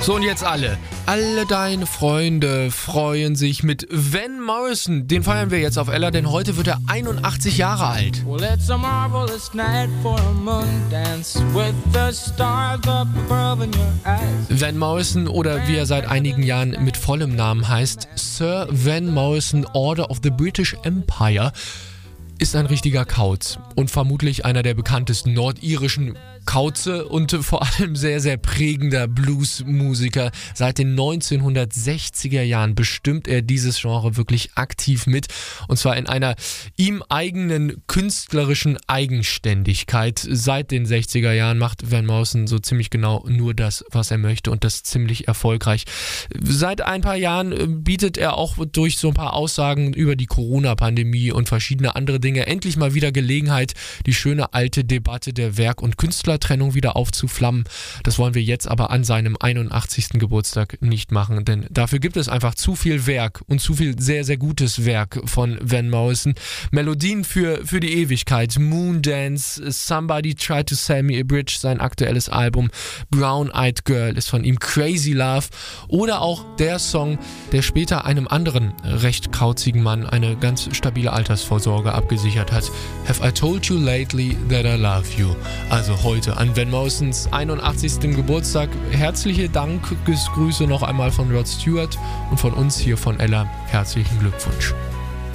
So, und jetzt alle deine Freunde freuen sich mit Van Morrison. Den feiern wir jetzt auf Ella, denn heute wird er 81 Jahre alt. Well, it's a marvelous night for a moon dance with the stars up above in your eyes. Van Morrison, oder wie er seit einigen Jahren mit vollem Namen heißt, Sir Van Morrison Order of the British Empire, ist ein richtiger Kauz und vermutlich einer der bekanntesten nordirischen Kauze und vor allem sehr, sehr prägender Bluesmusiker. Seit den 1960er Jahren bestimmt er dieses Genre wirklich aktiv mit, und zwar in einer ihm eigenen künstlerischen Eigenständigkeit. Seit den 60er Jahren macht Van Morrison so ziemlich genau nur das, was er möchte, und das ziemlich erfolgreich. Seit ein paar Jahren bietet er auch durch so ein paar Aussagen über die Corona-Pandemie und verschiedene andere Dinge endlich mal wieder Gelegenheit, die schöne alte Debatte der Werk- und Künstlertrennung wieder aufzuflammen. Das wollen wir jetzt aber an seinem 81. Geburtstag nicht machen, denn dafür gibt es einfach zu viel Werk und zu viel sehr, sehr gutes Werk von Van Morrison. Melodien für die Ewigkeit, Moondance, Somebody Tried to Sell Me a Bridge, sein aktuelles Album, Brown Eyed Girl ist von ihm, Crazy Love, oder auch der Song, der später einem anderen recht kauzigen Mann eine ganz stabile Altersvorsorge abgesichert hat, Have I Told You Lately That I Love You? Also heute an Van Morrisons 81. Geburtstag. Herzliche Dankesgrüße noch einmal von Rod Stewart und von uns hier von Ella. Herzlichen Glückwunsch.